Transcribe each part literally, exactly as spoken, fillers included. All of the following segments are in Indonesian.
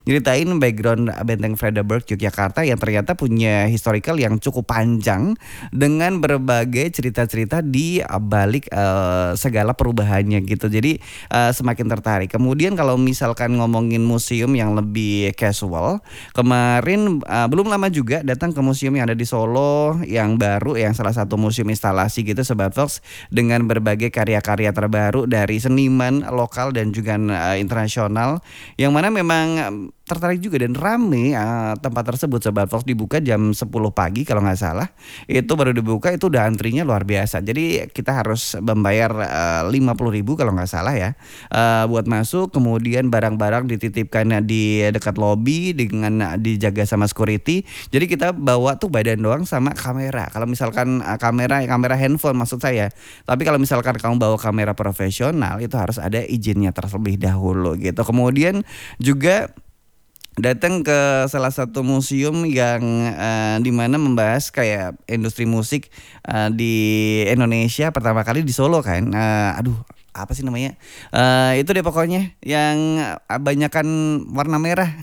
Nyeritain background Benteng Vredenburg Yogyakarta yang ternyata punya historical yang cukup panjang dengan berbagai cerita-cerita di balik, eee, segala perubahannya gitu. Jadi, eee, semakin tertarik. Kemudian kalau misalkan ngomongin museum yang lebih casual, kemarin, eee, belum lama juga datang ke museum yang ada di Solo yang baru, yang salah satu museum instalasi gitu Sobat Fox, dengan berbagai karya-karya terbaru dari seniman lokal dan juga, eee, internasional, yang mana memang tertarik juga dan rame, eee, tempat tersebut Sobat Fox, dibuka jam sepuluh pagi kalau nggak salah, itu baru dibuka itu udah antrinya luar biasa. Jadi kita harus membayar, eee, lima puluh ribu kalau nggak salah ya, eee, buat masuk, kemudian barang-barang dititipkan di dekat lobi dengan dijaga sama security. Jadi kita bawa tuh badan doang sama kamera. Kalau misalkan, eee, kamera kamera handphone maksud saya. Tapi kalau misalkan kamu bawa kamera profesional itu harus ada izinnya terlebih dahulu gitu. Kemudian juga datang ke salah satu museum yang, eee, di mana membahas kayak industri musik, eee, di Indonesia pertama kali di Solo kan, eee, aduh apa sih namanya, eee, itu deh pokoknya yang, eee, banyakan warna merah.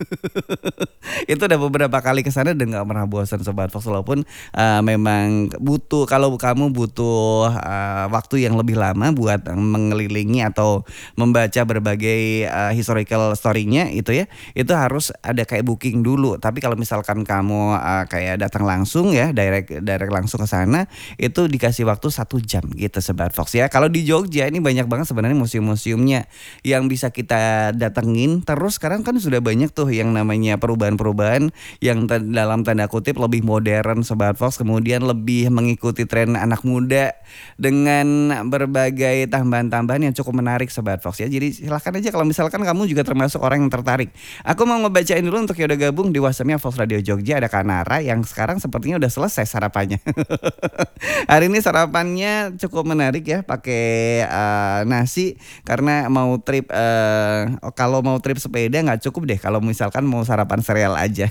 Itu udah beberapa kali ke sana dan nggak pernah bosan Sobat Fox, walaupun, eee, memang butuh kalau kamu butuh, eee, waktu yang lebih lama buat mengelilingi atau membaca berbagai, eee, historical story-nya itu ya, itu harus ada kayak booking dulu. Tapi kalau misalkan kamu, eee, kayak datang langsung ya, direct direct langsung ke sana, itu dikasih waktu satu jam gitu Sobat Fox ya. Kalau di Jogja ini banyak banget sebenarnya museum-museumnya yang bisa kita datengin. Terus sekarang kan sudah banyak tuh yang namanya perubahan-perubahan yang ten dalam tanda kutip lebih modern Sobat Fox, kemudian lebih mengikuti tren anak muda dengan berbagai tambahan-tambahan yang cukup menarik Sobat Fox ya. Jadi silahkan aja kalau misalkan kamu juga termasuk orang yang tertarik. Aku mau ngebacain dulu untuk yang udah gabung di WhatsApp-nya Fox Radio Jogja, ada Kak Nara yang sekarang sepertinya udah selesai sarapannya. Hari ini sarapannya cukup menarik ya, pakai, eee, nasi karena mau trip, eee, kalau mau trip sepeda nggak cukup deh kalau misalkan mau sarapan sereal aja.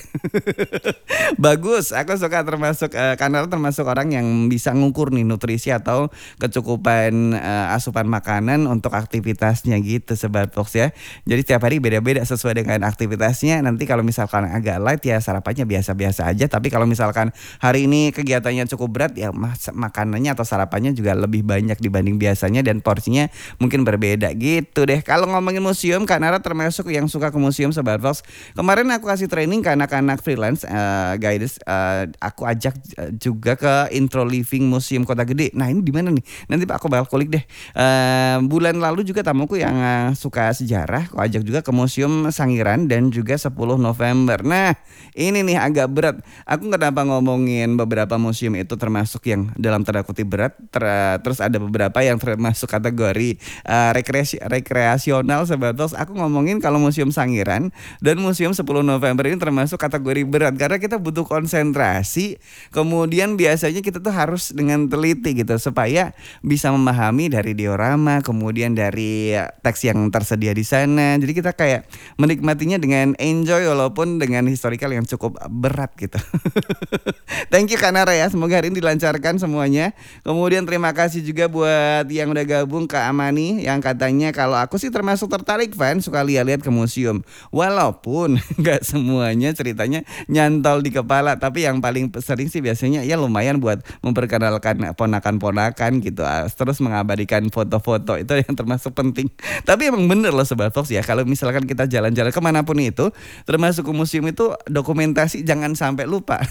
Bagus, aku suka termasuk, eee, Kak Nara termasuk orang yang bisa ngukur nih nutrisi atau kecukupan, eee, asupan makanan untuk aktivitasnya gitu Sobat Fox ya. Jadi setiap hari beda-beda sesuai dengan aktivitasnya. Nanti kalau misalkan agak light ya sarapannya biasa-biasa aja, tapi kalau misalkan hari ini kegiatannya cukup berat ya mas makanannya atau sarapannya juga lebih banyak dibanding biasanya dan porsinya mungkin berbeda gitu deh. Kalau ngomongin museum, Kak Nara termasuk yang suka ke museum Sobat Fox. Kemarin aku kasih training ke anak-anak freelance, eee, guides, eee, aku ajak juga ke Intro Living Museum Kota Gede. Nah ini di mana nih? Nanti aku bakal kulik deh. Eee, bulan lalu juga tamuku yang, eee, suka sejarah, aku ajak juga ke Museum Sangiran dan juga sepuluh November. Nah ini nih agak berat. Aku kenapa ngomongin beberapa museum itu termasuk yang dalam tanda kutip berat, ter terus ada beberapa yang termasuk kategori, eee, rekreasi rekreasional Sobat Fox. Aku ngomongin kalau Museum Sangiran dan Museum sepuluh November ini termasuk kategori berat karena kita butuh konsentrasi, kemudian biasanya kita tuh harus dengan teliti gitu supaya bisa memahami dari diorama, kemudian dari teks yang tersedia di sana. Jadi kita kayak menikmatinya dengan enjoy walaupun dengan historical yang cukup berat gitu. Thank you Kak Nara ya, semoga hari ini dilancarkan semuanya. Kemudian terima kasih juga buat yang udah gabung, Kak Amani yang katanya kalau aku sih termasuk tertarik Van, suka lihat-lihat ke museum. Walaupun nggak semuanya ceritanya nyantol di kepala, tapi yang paling sering sih biasanya ya lumayan buat memperkenalkan ponakan-ponakan gitu, terus mengabadikan foto-foto itu yang termasuk penting. Tapi emang bener loh Sobat Fox ya, kalau misalkan kita jalan-jalan kemanapun itu, termasuk ke museum itu dokumentasi jangan sampai lupa.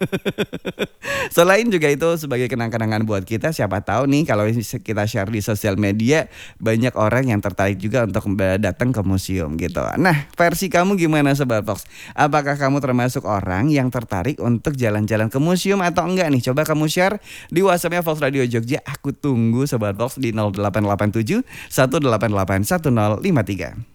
Selain juga itu sebagai kenang-kenangan buat kita, siapa tahu nih kalau kita share di sosial media banyak orang yang tertarik juga untuk datang ke museum gitu. Nah, versi kamu gimana Sobat Fox? Apakah kamu termasuk orang yang tertarik untuk jalan-jalan ke museum atau enggak nih? Coba kamu share di WhatsApp-nya Fox Radio Jogja. Aku tunggu Sobat Fox di nol delapan delapan tujuh satu delapan delapan satu nol lima tiga.